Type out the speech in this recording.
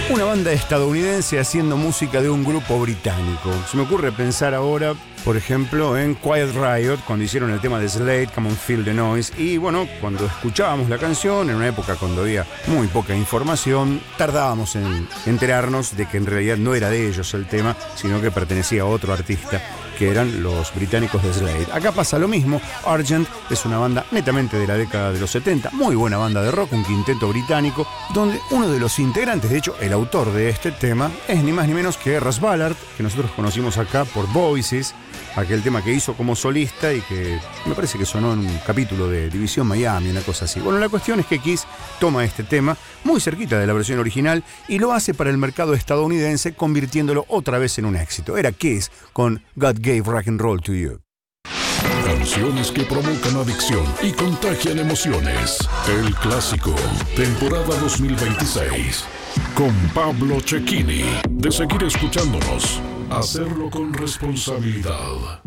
Una banda estadounidense haciendo música de un grupo británico. Se me ocurre pensar ahora, por ejemplo, en Quiet Riot, cuando hicieron el tema de Slade, Come on Feel the Noise. Y bueno, cuando escuchábamos la canción, en una época cuando había muy poca información, tardábamos en enterarnos de que en realidad no era de ellos el tema, sino que pertenecía a otro artista, que eran los británicos de Slade. Acá pasa lo mismo. Argent es una banda netamente de la década de los 70, muy buena banda de rock, un quinteto británico, donde uno de los integrantes, de hecho el autor de este tema, es ni más ni menos que Russ Ballard, que nosotros conocimos acá por Voices, aquel tema que hizo como solista y que me parece que sonó en un capítulo de División Miami, una cosa así. Bueno, la cuestión es que Kiss toma este tema muy cerquita de la versión original y lo hace para el mercado estadounidense, convirtiéndolo otra vez en un éxito. Era Kiss con God Gave Rock and Roll to You. Canciones que provocan adicción y contagian emociones. El clásico, temporada 2026. Con Pablo Cecchini. De seguir escuchándonos, hacerlo con responsabilidad.